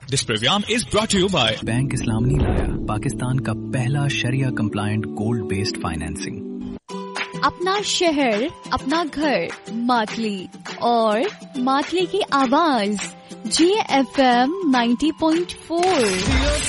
This program is brought to you by bank इस्लाम नहीं लाया, पाकिस्तान का पहला शरिया कंप्लायंट गोल्ड बेस्ड फाइनेंसिंग। अपना शहर, अपना घर, मातली और मातली की आवाज GFM 90.4।